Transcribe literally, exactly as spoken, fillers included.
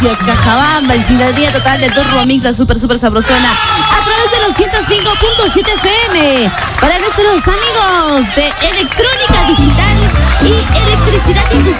Gracias, Cajabamba, en sintonía total de Turbo Mix, la super, super sabrosona, a través de los ciento cinco punto siete F M. Para nuestros amigos de electrónica digital y electricidad industrial.